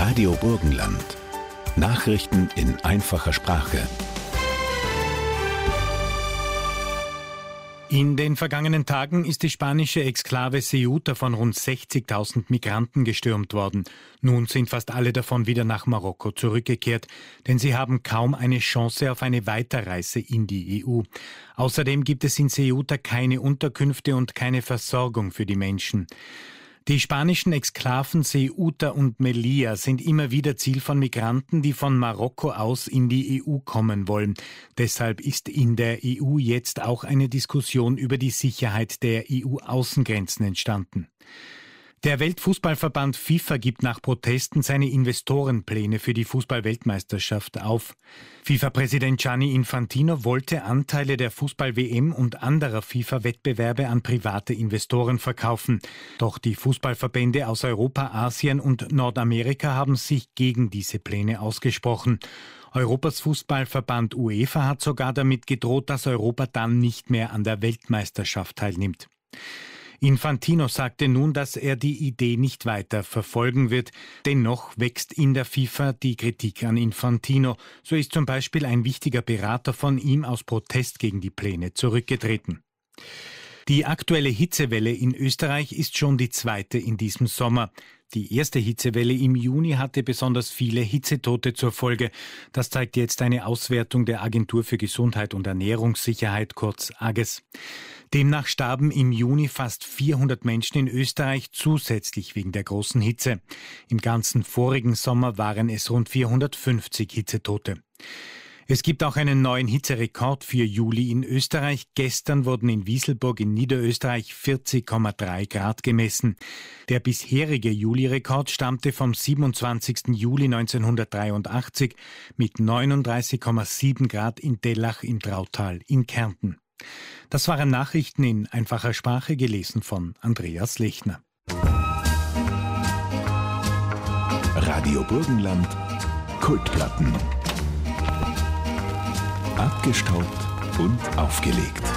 Radio Burgenland. Nachrichten in einfacher Sprache. In den vergangenen Tagen ist die spanische Exklave Ceuta von rund 60.000 Migranten gestürmt worden. Nun sind fast alle davon wieder nach Marokko zurückgekehrt, denn sie haben kaum eine Chance auf eine Weiterreise in die EU. Außerdem gibt es in Ceuta keine Unterkünfte und keine Versorgung für die Menschen. Die spanischen Exklaven Ceuta und Melilla sind immer wieder Ziel von Migranten, die von Marokko aus in die EU kommen wollen. Deshalb ist in der EU jetzt auch eine Diskussion über die Sicherheit der EU-Außengrenzen entstanden. Der Weltfußballverband FIFA gibt nach Protesten seine Investorenpläne für die Fußball-Weltmeisterschaft auf. FIFA-Präsident Gianni Infantino wollte Anteile der Fußball-WM und anderer FIFA-Wettbewerbe an private Investoren verkaufen. Doch die Fußballverbände aus Europa, Asien und Nordamerika haben sich gegen diese Pläne ausgesprochen. Europas Fußballverband UEFA hat sogar damit gedroht, dass Europa dann nicht mehr an der Weltmeisterschaft teilnimmt. Infantino sagte nun, dass er die Idee nicht weiter verfolgen wird. Dennoch wächst in der FIFA die Kritik an Infantino. So ist zum Beispiel ein wichtiger Berater von ihm aus Protest gegen die Pläne zurückgetreten. Die aktuelle Hitzewelle in Österreich ist schon die zweite in diesem Sommer. Die erste Hitzewelle im Juni hatte besonders viele Hitzetote zur Folge. Das zeigt jetzt eine Auswertung der Agentur für Gesundheit und Ernährungssicherheit, kurz AGES. Demnach starben im Juni fast 400 Menschen in Österreich zusätzlich wegen der großen Hitze. Im ganzen vorigen Sommer waren es rund 450 Hitzetote. Es gibt auch einen neuen Hitzerekord für Juli in Österreich. Gestern wurden in Wieselburg in Niederösterreich 40,3 Grad gemessen. Der bisherige Juli-Rekord stammte vom 27. Juli 1983 mit 39,7 Grad in Dellach im Drautal in Kärnten. Das waren Nachrichten in einfacher Sprache, gelesen von Andreas Lechner. Radio Burgenland, Kultplatten. Abgestaubt und aufgelegt.